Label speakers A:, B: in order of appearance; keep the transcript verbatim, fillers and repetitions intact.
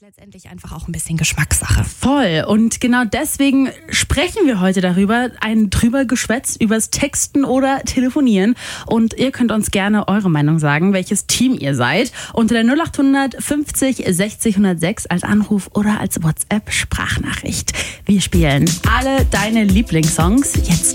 A: letztendlich einfach auch ein bisschen Geschmackssache.
B: Voll. Und genau deswegen sprechen wir heute darüber, ein drüber Geschwätz übers Texten oder Telefonieren. Und ihr könnt uns gerne eure Meinung sagen, welches Team ihr seid. Unter der null acht hundert fünfzig sechzig hundertsechs als Anruf oder als WhatsApp-Sprachnachricht. Wir spielen alle deine Lieblingssongs jetzt